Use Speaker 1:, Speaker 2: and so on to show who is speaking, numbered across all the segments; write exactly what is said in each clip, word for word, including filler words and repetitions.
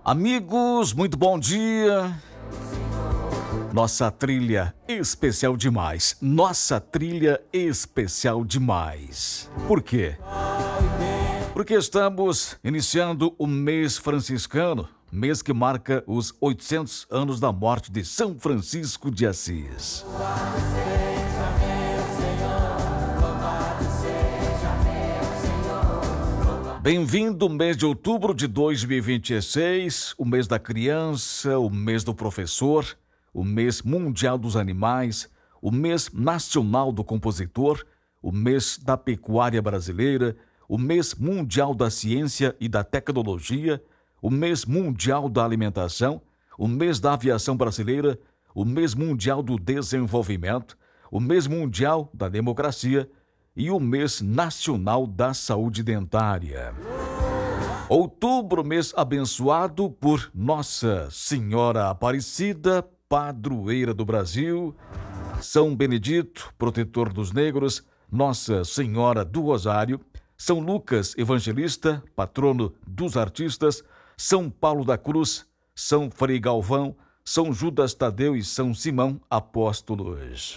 Speaker 1: Amigos, muito bom dia. Nossa trilha especial demais. Nossa trilha especial demais. Por quê? Porque estamos iniciando o mês franciscano, mês que marca os oitocentos anos da morte de São Francisco de Assis. Bem-vindo ao mês de outubro de dois mil e vinte e seis, o mês da criança, o mês do professor, o mês mundial dos animais, o mês nacional do compositor, o mês da pecuária brasileira, o mês mundial da ciência e da tecnologia, o mês mundial da alimentação, o mês da aviação brasileira, o mês mundial do desenvolvimento, o mês mundial da democracia e o mês nacional da saúde dentária. Outubro, mês abençoado por Nossa Senhora Aparecida, padroeira do Brasil, São Benedito, protetor dos negros, Nossa Senhora do Rosário, São Lucas Evangelista, patrono dos artistas, São Paulo da Cruz, São Frei Galvão, São Judas Tadeu e São Simão Apóstolos.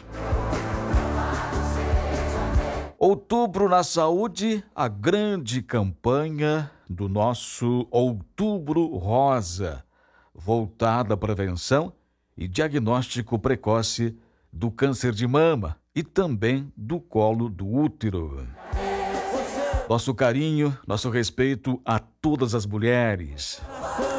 Speaker 1: Outubro na Saúde, a grande campanha do nosso Outubro Rosa, voltada à prevenção e diagnóstico precoce do câncer de mama e também do colo do útero. Nosso carinho, nosso respeito a todas as mulheres.